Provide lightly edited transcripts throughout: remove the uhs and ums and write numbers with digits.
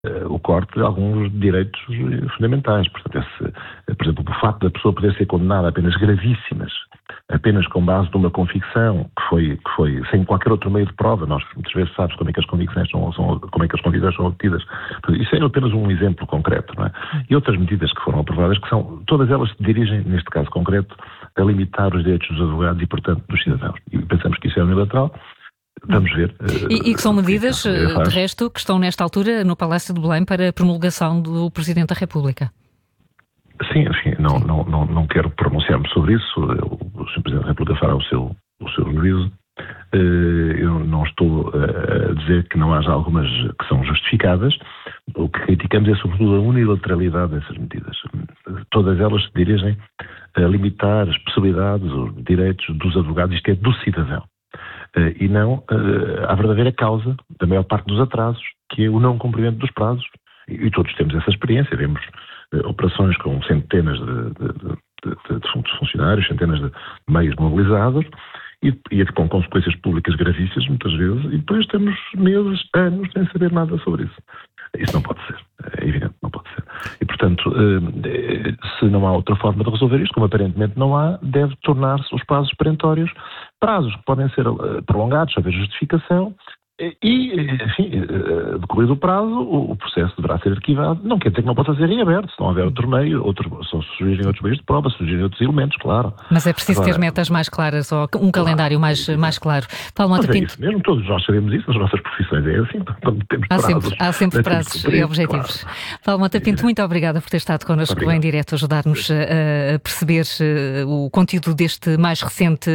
o corte de alguns direitos fundamentais. Portanto, por exemplo, o facto da pessoa poder ser condenada a penas gravíssimas, apenas com base numa convicção que foi sem qualquer outro meio de prova. Nós muitas vezes sabemos como é que as convicções como é que as convicções são obtidas. Isso é apenas um exemplo concreto, não é? E outras medidas que foram aprovadas, que são, todas elas se dirigem, neste caso concreto, a limitar os direitos dos advogados e, portanto, dos cidadãos. E pensamos que isso é unilateral. Vamos ver. E que são medidas, de resto, que estão nesta altura no Palácio de Belém para a promulgação do Presidente da República. Sim, enfim, não quero pronunciar-me sobre isso. O Sr. Presidente da República fará o seu juízo. Eu não estou a dizer que não haja algumas que são justificadas. O que criticamos é, sobretudo, a unilateralidade dessas medidas. Todas elas se dirigem a limitar as possibilidades, os direitos dos advogados, isto é, do cidadão. E não à verdadeira causa da maior parte dos atrasos, que é o não cumprimento dos prazos. E todos temos essa experiência. Vemos operações com centenas de funcionários, centenas de meios mobilizados e com consequências públicas gravíssimas, muitas vezes, e depois temos meses, anos, sem saber nada sobre isso. Isso não pode ser. É evidente, não pode ser. E, portanto, se não há outra forma de resolver isto, como aparentemente não há, deve tornar-se os prazos perentórios prazos que podem ser prolongados, haver justificação, e, enfim, decorrido o prazo, o processo deverá ser arquivado. Não quer dizer que não possa ser reaberto, se não houver outro meio, se surgirem outros meios de prova, se surgirem outros elementos, claro. Mas é preciso ter metas mais claras, ou um calendário mais claro. Paulo Mota Pinto. É isso mesmo, todos nós sabemos isso, nas nossas profissões é assim, quando temos prazos. Há sempre prazos e objetivos. Claro. Paulo Mota Pinto, muito obrigada por ter estado connosco em direto, ajudar-nos a perceber o conteúdo deste mais recente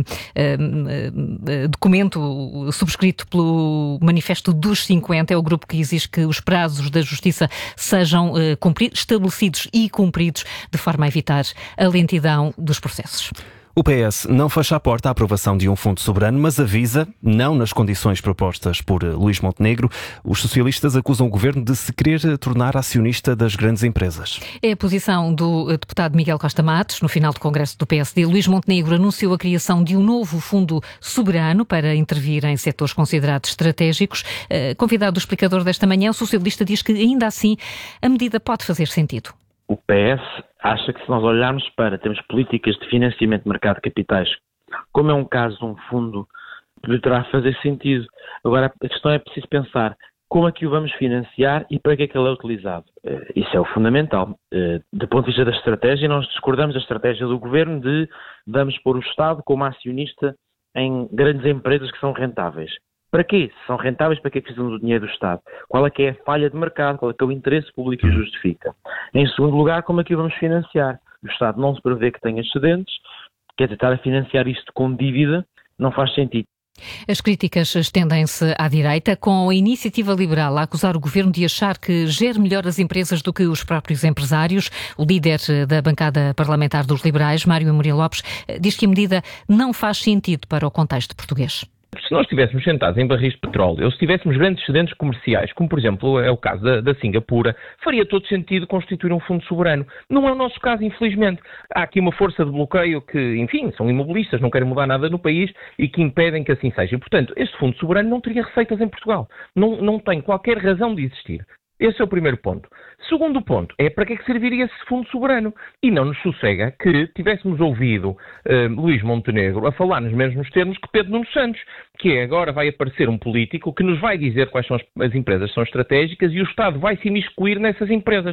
documento subscrito pelo Manifesto dos 50, é o grupo que exige que os prazos da Justiça sejam estabelecidos e cumpridos de forma a evitar a lentidão dos processos. O PS não fecha a porta à aprovação de um fundo soberano, mas avisa, não nas condições propostas por Luís Montenegro. Os socialistas acusam o governo de se querer tornar acionista das grandes empresas. É a posição do deputado Miguel Costa Matos. No final do Congresso do PSD, Luís Montenegro anunciou a criação de um novo fundo soberano para intervir em setores considerados estratégicos. Convidado do explicador desta manhã, o socialista diz que, ainda assim, a medida pode fazer sentido. O PS acha que, se nós olharmos para termos políticas de financiamento de mercado de capitais, como é um caso de um fundo, poderá fazer sentido. Agora, a questão é preciso pensar como é que o vamos financiar e para que é que ele é utilizado. Isso é o fundamental. Do ponto de vista da estratégia, nós discordamos da estratégia do governo de vamos pôr o Estado como acionista em grandes empresas que são rentáveis. Para quê? Se são rentáveis, para que é que precisam do dinheiro do Estado? Qual é que é a falha de mercado? Qual é que é o interesse público que o justifica? Em segundo lugar, como é que o vamos financiar? O Estado não se prevê que tenha excedentes, quer dizer, estar a financiar isto com dívida não faz sentido. As críticas estendem-se à direita, com a Iniciativa Liberal a acusar o governo de achar que gera melhor as empresas do que os próprios empresários. O líder da bancada parlamentar dos liberais, Mário Amorim Lopes, diz que a medida não faz sentido para o contexto português. Se nós estivéssemos sentados em barris de petróleo, ou se tivéssemos grandes excedentes comerciais, como por exemplo é o caso da Singapura, faria todo sentido constituir um fundo soberano. Não é o nosso caso, infelizmente. Há aqui uma força de bloqueio que, enfim, são imobilistas, não querem mudar nada no país e que impedem que assim seja. Portanto, este fundo soberano não teria receitas em Portugal. Não tem qualquer razão de existir. Esse é o primeiro ponto. Segundo ponto, é para que é que serviria esse fundo soberano? E não nos sossega que tivéssemos ouvido Luís Montenegro a falar nos mesmos termos que Pedro Nuno Santos, que é agora vai aparecer um político que nos vai dizer quais são as empresas que são estratégicas e o Estado vai se imiscuir nessas empresas.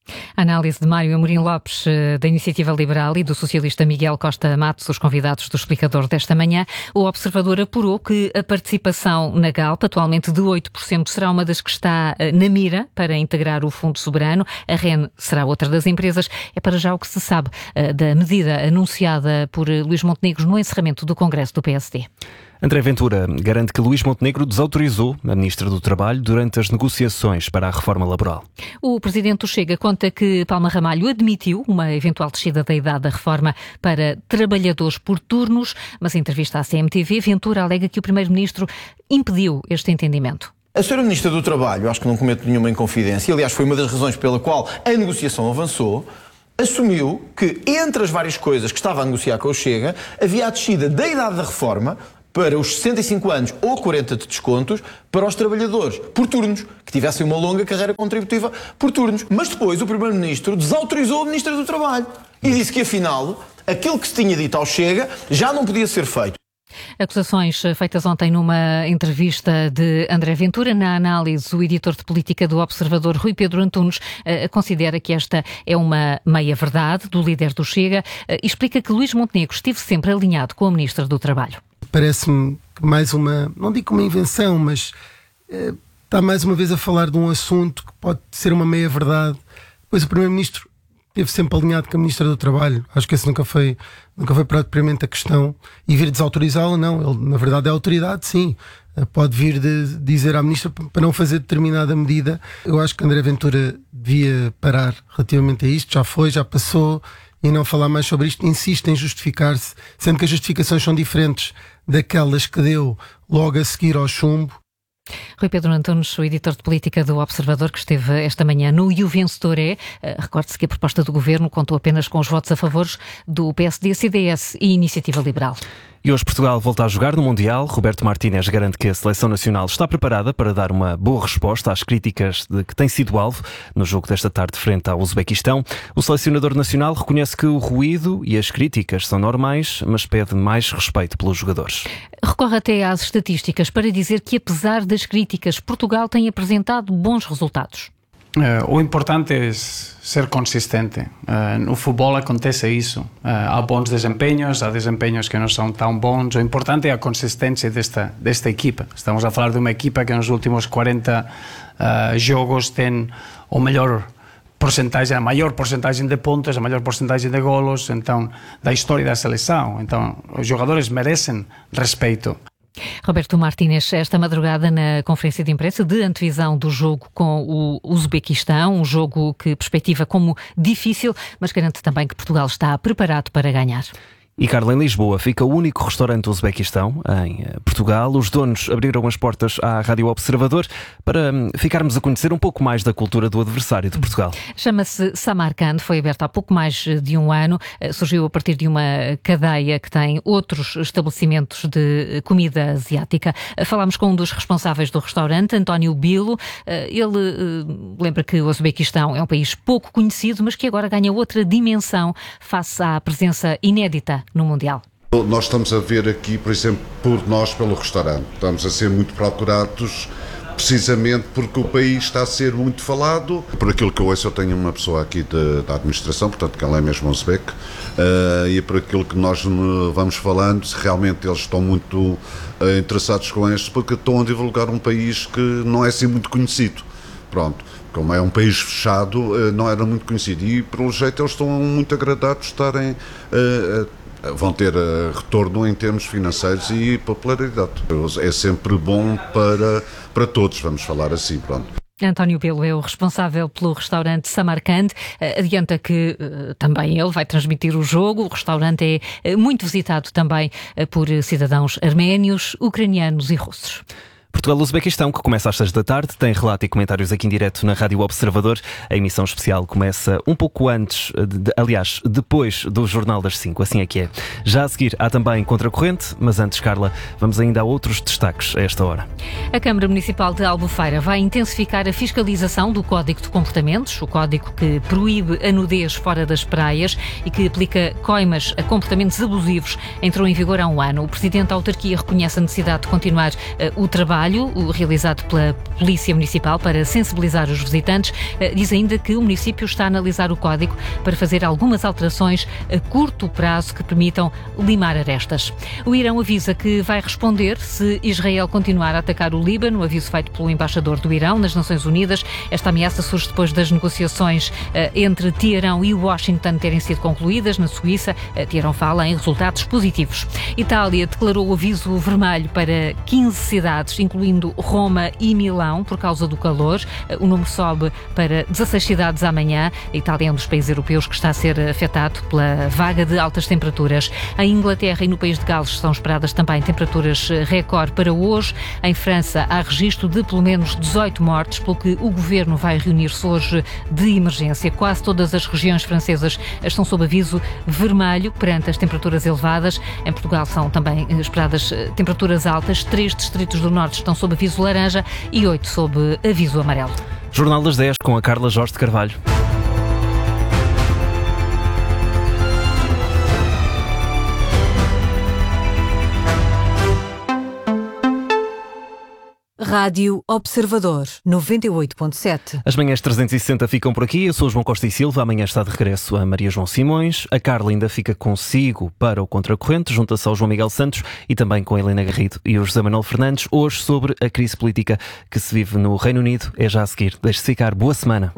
A análise de Mário Amorim Lopes, da Iniciativa Liberal, e do socialista Miguel Costa Matos, os convidados do explicador desta manhã. O Observador apurou que a participação na Galp, atualmente de 8%, será uma das que está na mira para integrar o Fundo Soberano. A REN será outra das empresas. É para já o que se sabe da medida anunciada por Luís Montenegro no encerramento do Congresso do PSD. André Ventura garante que Luís Montenegro desautorizou a Ministra do Trabalho durante as negociações para a reforma laboral. O Presidente do Chega conta que Palma Ramalho admitiu uma eventual descida da idade da reforma para trabalhadores por turnos, mas em entrevista à CMTV, Ventura alega que o Primeiro-Ministro impediu este entendimento. A Sra. Ministra do Trabalho, acho que não cometo nenhuma inconfidência, aliás foi uma das razões pela qual a negociação avançou, assumiu que entre as várias coisas que estava a negociar com o Chega, havia a descida da idade da reforma para os 65 anos ou 40 de descontos para os trabalhadores por turnos, que tivessem uma longa carreira contributiva por turnos. Mas depois o Primeiro-Ministro desautorizou o Ministro do Trabalho e disse que, afinal, aquilo que se tinha dito ao Chega já não podia ser feito. Acusações feitas ontem numa entrevista de André Ventura. Na análise, o editor de política do Observador, Rui Pedro Antunes, considera que esta é uma meia-verdade do líder do Chega e explica que Luís Montenegro esteve sempre alinhado com a Ministra do Trabalho. Parece-me mais uma, não digo uma invenção, mas está mais uma vez a falar de um assunto que pode ser uma meia-verdade. Pois o Primeiro-Ministro esteve sempre alinhado com a Ministra do Trabalho. Acho que esse nunca foi propriamente a questão. E vir desautorizá-la, não. Ele, na verdade, é autoridade, sim. Pode vir de dizer à Ministra para não fazer determinada medida. Eu acho que André Ventura devia parar relativamente a isto. Já foi, já passou, e não falar mais sobre isto. Insiste em justificar-se, sendo que as justificações são diferentes daquelas que deu logo a seguir ao chumbo. Rui Pedro Antunes, o editor de política do Observador, que esteve esta manhã no E o Vencedor é. Recorde-se que a proposta do Governo contou apenas com os votos a favor do PSD, CDS e Iniciativa Liberal. E hoje Portugal volta a jogar no Mundial. Roberto Martínez garante que a Seleção Nacional está preparada para dar uma boa resposta às críticas de que tem sido alvo no jogo desta tarde frente ao Uzbequistão. O selecionador nacional reconhece que o ruído e as críticas são normais, mas pede mais respeito pelos jogadores. Recorre até às estatísticas para dizer que, apesar das críticas, Portugal tem apresentado bons resultados. O importante é ser consistente. No futebol acontece isso. Há bons desempenhos, há desempenhos que não são tão bons. O importante é a consistência desta equipa. Estamos a falar de uma equipa que nos últimos 40 jogos tem o melhor porcentagem, a maior porcentagem de pontos, a maior porcentagem de golos, então, da história da seleção. Então, os jogadores merecem respeito. Roberto Martínez, esta madrugada na conferência de imprensa de antevisão do jogo com o Uzbequistão, um jogo que perspectiva como difícil, mas garante também que Portugal está preparado para ganhar. E, Carla, em Lisboa fica o único restaurante do Uzbequistão em Portugal. Os donos abriram as portas à Rádio Observador para ficarmos a conhecer um pouco mais da cultura do adversário de Portugal. Chama-se Samarkand, foi aberto há pouco mais de um ano, surgiu a partir de uma cadeia que tem outros estabelecimentos de comida asiática. Falámos com um dos responsáveis do restaurante, António Bilo. Ele lembra que o Uzbequistão é um país pouco conhecido, mas que agora ganha outra dimensão face à presença inédita no Mundial. Nós estamos a ver aqui, por exemplo, pelo restaurante. Estamos a ser muito procurados, precisamente porque o país está a ser muito falado. Por aquilo que eu ouço, eu tenho uma pessoa aqui da administração, portanto, que ela é mesmo uzbeque, e por aquilo que nós vamos falando, se realmente eles estão muito interessados com isto, porque estão a divulgar um país que não é assim muito conhecido. Pronto. Como é um país fechado, não era muito conhecido. E, pelo jeito, eles estão muito agradados de estarem... vão ter retorno em termos financeiros e popularidade. É sempre bom para todos, vamos falar assim, pronto. António Belo é o responsável pelo restaurante Samarkand. Adianta que também ele vai transmitir o jogo. O restaurante é muito visitado também por cidadãos arménios, ucranianos e russos. Portugal-Uzbequistão, que começa às 6 da tarde, tem relato e comentários aqui em direto na Rádio Observador. A emissão especial começa um pouco antes, aliás, depois do Jornal das 5, assim é que é. Já a seguir há também Contracorrente, mas antes, Carla, vamos ainda a outros destaques a esta hora. A Câmara Municipal de Albufeira vai intensificar a fiscalização do Código de Comportamentos, o código que proíbe a nudez fora das praias e que aplica coimas a comportamentos abusivos. Entrou em vigor há um ano. O Presidente da Autarquia reconhece a necessidade de continuar o trabalho realizado pela Polícia Municipal para sensibilizar os visitantes. Diz ainda que o município está a analisar o código para fazer algumas alterações a curto prazo que permitam limar arestas. O Irão avisa que vai responder se Israel continuar a atacar o Líbano, aviso feito pelo embaixador do Irão nas Nações Unidas. Esta ameaça surge depois das negociações entre Teherão e Washington terem sido concluídas na Suíça. Teherão fala em resultados positivos. Itália declarou o aviso vermelho para 15 cidades, incluindo incluindo Roma e Milão, por causa do calor. O número sobe para 16 cidades amanhã. A Itália é um dos países europeus que está a ser afetado pela vaga de altas temperaturas. Em Inglaterra e no país de Gales são esperadas também temperaturas recorde para hoje. Em França há registro de pelo menos 18 mortes, pelo que o governo vai reunir-se hoje de emergência. Quase todas as regiões francesas estão sob aviso vermelho perante as temperaturas elevadas. Em Portugal são também esperadas temperaturas altas. 3 distritos do norte estão sob aviso laranja e 8 sob aviso amarelo. Jornal das 10 com a Carla Jorge de Carvalho. Rádio Observador 98.7. As manhãs 360 ficam por aqui. Eu sou o João Costa e Silva. Amanhã está de regresso a Maria João Simões. A Carla ainda fica consigo para o Contracorrente, junta-se ao João Miguel Santos e também com a Helena Garrido e o José Manuel Fernandes. Hoje sobre a crise política que se vive no Reino Unido. É já a seguir. Deixe-se ficar. Boa semana.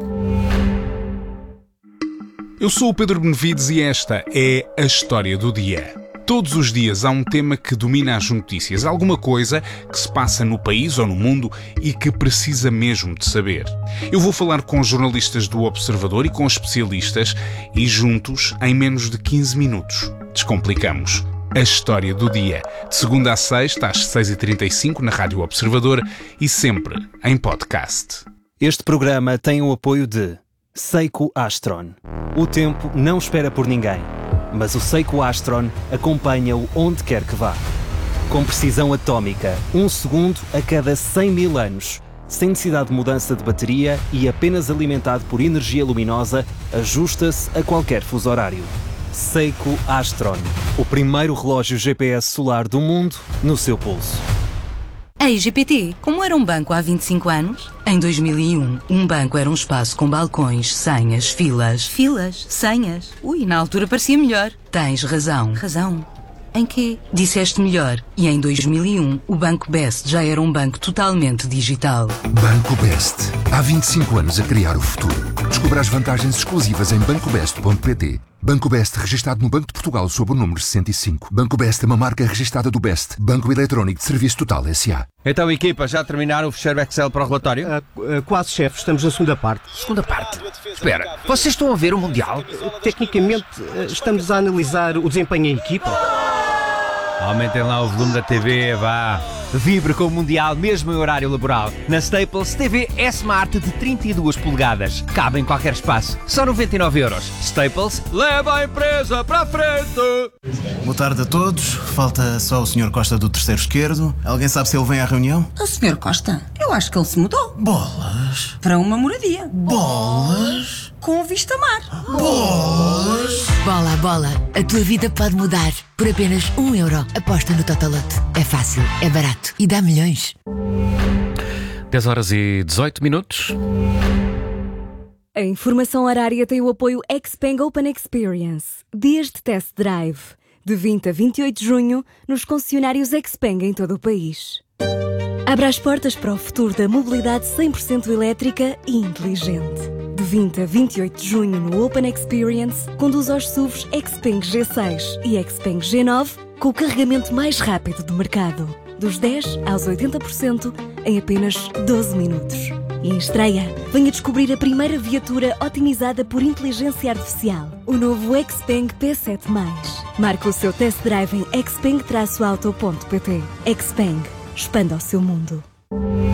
Eu sou o Pedro Benevides e esta é a história do dia. Todos os dias há um tema que domina as notícias, alguma coisa que se passa no país ou no mundo e que precisa mesmo de saber. Eu vou falar com jornalistas do Observador e com especialistas e juntos, em menos de 15 minutos, descomplicamos a história do dia. De segunda a sexta, às 6h35 na Rádio Observador e sempre em podcast. Este programa tem o apoio de Seiko Astron. O tempo não espera por ninguém, mas o Seiko Astron acompanha-o onde quer que vá. Com precisão atómica, 1 segundo a cada 100 mil anos, sem necessidade de mudança de bateria e apenas alimentado por energia luminosa, ajusta-se a qualquer fuso horário. Seiko Astron, o primeiro relógio GPS solar do mundo no seu pulso. Ei, GPT, como era um banco há 25 anos? Em 2001, um banco era um espaço com balcões, senhas, filas. Filas? Senhas? Ui, na altura parecia melhor. Tens razão. Razão? Em quê? Disseste melhor. E em 2001, o Banco Best já era um banco totalmente digital. Banco Best. Há 25 anos a criar o futuro. Descubra as vantagens exclusivas em bancobest.pt. Banco Best, registado no Banco de Portugal sob o número 65. Banco Best é uma marca registada do Best. Banco Eletrónico de Serviço Total S.A. Então, equipa, já terminaram o fecheiro Excel para o relatório? Quase, chefe. Estamos na segunda parte. Segunda parte? Espera, vocês estão a ver o Mundial? Tecnicamente, estamos a analisar o desempenho em equipa. Aumentem lá o volume da TV, vá. Vibre com o Mundial, mesmo em horário laboral. Na Staples, TV S-Smart de 32 polegadas. Cabe em qualquer espaço. Só 99€. Staples, leva a empresa para a frente! Boa tarde a todos. Falta só o Sr. Costa do terceiro esquerdo. Alguém sabe se ele vem à reunião? O Sr. Costa? Eu acho que ele se mudou. Bolas. Para uma moradia. Bolas. Com vista mar. Bolas. Bola, bola. A tua vida pode mudar. Por apenas €1. Aposta no Totolote. É fácil, é barato e dá milhões. 10h18. A informação horária tem o apoio Xpeng Open Experience. Dias de test drive. De 20 a 28 de junho, nos concessionários Xpeng em todo o país. Abra as portas para o futuro da mobilidade 100% elétrica e inteligente. De 20 a 28 de junho no Open Experience, conduz aos SUVs Xpeng G6 e Xpeng G9 com o carregamento mais rápido do mercado. Dos 10 aos 80% em apenas 12 minutos. E em estreia, venha descobrir a primeira viatura otimizada por inteligência artificial. O novo Xpeng P7+. Marque o seu test drive em xpeng-auto.pt. Xpeng. Expanda o seu mundo.